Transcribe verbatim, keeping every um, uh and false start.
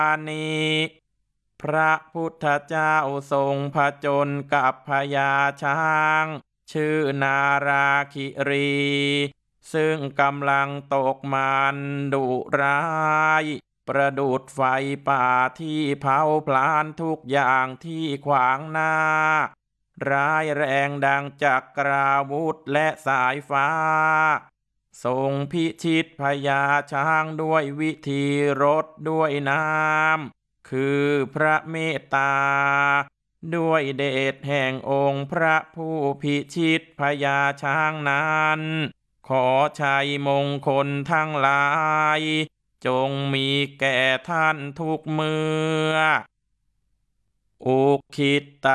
นิพระพุทธเจ้าทรงผจญกับพญาช้างชื่อนาราคิรีซึ่งกำลังตกมันดุร้ายประดุจไฟป่าที่เผาพลานทุกอย่างที่ขวางหน้าร้ายแรงดังจักราวุธและสายฟ้าทรงพิชิตพญาช้างด้วยวิธีรดด้วยน้ำคือพระเมตตาด้วยเดชแห่งองค์พระผู้พิชิตพญาช้างนั้นขอชัยมงคลทั้งหลายจงมีแก่ท่านทุกเมื่ออุคิต